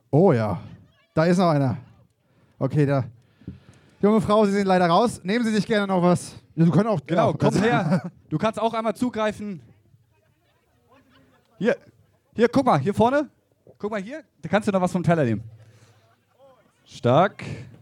Oh ja, da ist noch einer. Okay, da. Junge Frau, Sie sind leider raus. Nehmen Sie sich gerne noch was. Sie können auch... Genau, ja, komm her. Du kannst auch einmal zugreifen. Hier, guck mal, hier vorne. Guck mal hier, da kannst du noch was vom Teller nehmen. Stark.